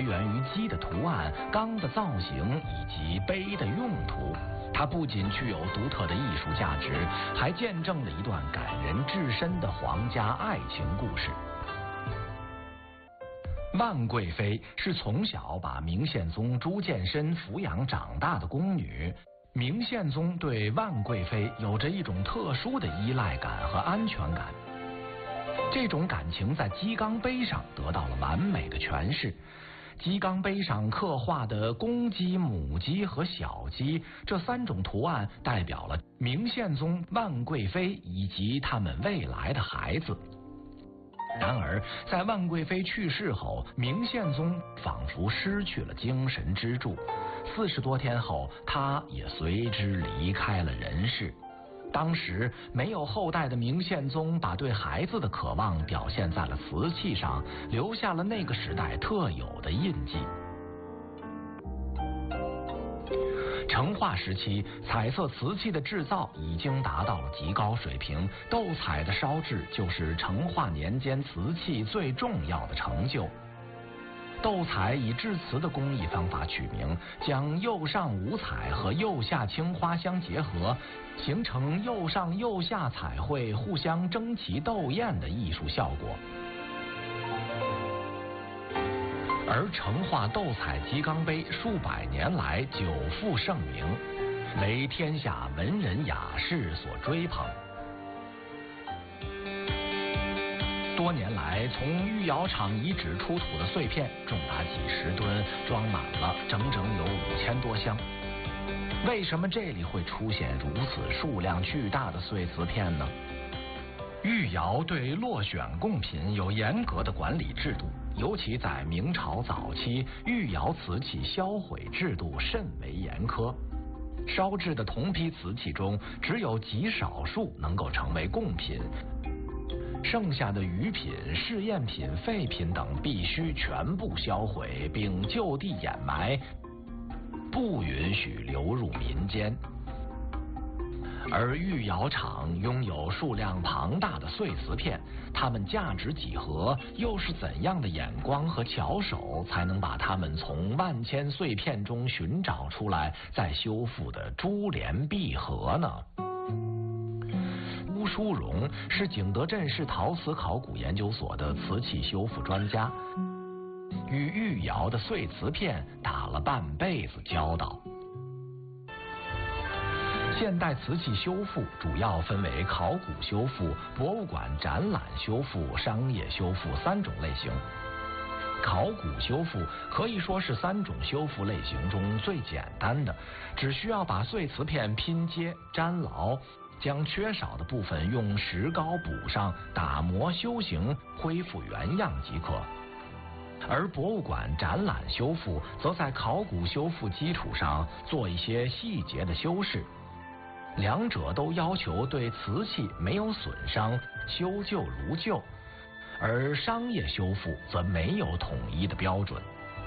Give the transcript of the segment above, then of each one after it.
源于鸡的图案、缸的造型以及杯的用途。它不仅具有独特的艺术价值，还见证了一段感人至深的皇家爱情故事。万贵妃是从小把明宪宗朱见深抚养长大的宫女。明宪宗对万贵妃有着一种特殊的依赖感和安全感，这种感情在鸡缸杯上得到了完美的诠释。鸡缸杯上刻画的公鸡、母鸡和小鸡这3种图案，代表了明宪宗、万贵妃以及他们未来的孩子。然而，在万贵妃去世后，明宪宗仿佛失去了精神支柱。40多天后，他也随之离开了人世。当时没有后代的明宪宗把对孩子的渴望表现在了瓷器上，留下了那个时代特有的印记。成化时期，彩色瓷器的制造已经达到了极高水平，斗彩的烧制就是成化年间瓷器最重要的成就。斗彩以制瓷的工艺方法取名，将釉上五彩和釉下青花相结合，形成釉上釉下彩绘互相争奇斗艳的艺术效果。而成化斗彩鸡缸杯数百年来久负盛名，为天下文人雅士所追捧。多年来，从御窑厂遗址出土的碎片重达几10吨，装满了整整有5000多箱。为什么这里会出现如此数量巨大的碎瓷片呢？御窑对落选贡品有严格的管理制度，尤其在明朝早期，御窑瓷器销毁制度甚为严苛。烧制的同批瓷器中，只有极少数能够成为贡品。剩下的余品、试验品、废品等必须全部销毁，并就地掩埋，不允许流入民间。而御窑厂拥有数量庞大的碎瓷片，它们价值几何？又是怎样的眼光和巧手，才能把它们从万千碎片中寻找出来，再修复的珠联璧合呢？邬淑荣是景德镇市陶瓷考古研究所的瓷器修复专家，与御窑的碎瓷片打了半辈子交道。现代瓷器修复主要分为考古修复、博物馆展览修复、商业修复3种类型。考古修复可以说是3种修复类型中最简单的，只需要把碎瓷片拼接、粘牢，将缺少的部分用石膏补上，打磨修形，恢复原样即可。而博物馆展览修复则在考古修复基础上做一些细节的修饰，两者都要求对瓷器没有损伤，修旧如旧。而商业修复则没有统一的标准。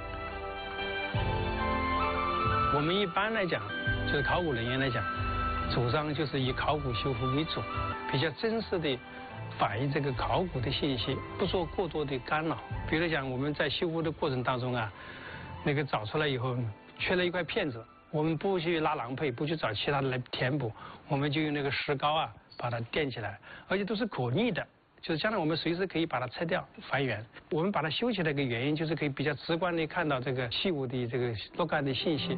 我们一般来讲，就是考古人员来讲，主张就是以考古修复为主，比较真实的反映这个考古的信息，不做过多的干扰。比如讲，我们在修复的过程当中啊，那个找出来以后缺了一块片子，我们不去拉郎配，不去找其他的来填补，我们就用那个石膏啊把它垫起来，而且都是可逆的，就是将来我们随时可以把它拆掉还原。我们把它修起来的一个原因，就是可以比较直观的看到这个器物的这个若干的信息。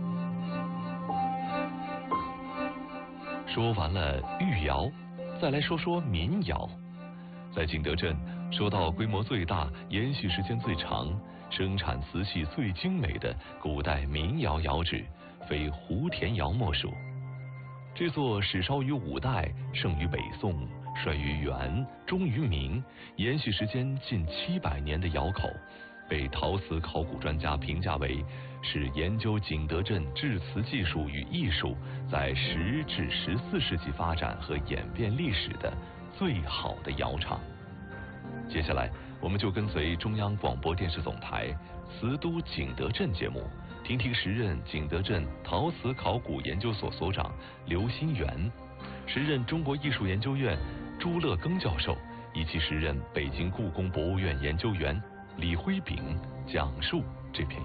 说完了御窑，再来说说民窑。在景德镇，说到规模最大、延续时间最长、生产瓷器最精美的古代民窑窑址，非胡田窑莫属。这座始烧于5代，盛于北宋，衰于元，终于明，延续时间近700年的窑口，被陶瓷考古专家评价为是研究景德镇制瓷技术与艺术在10至14世纪发展和演变历史的最好的窑厂。接下来，我们就跟随中央广播电视总台瓷都景德镇节目，听听时任景德镇陶瓷考古研究所所长刘新元，时任中国艺术研究院朱乐庚教授，以及时任北京故宫博物院研究员李辉炳讲述这篇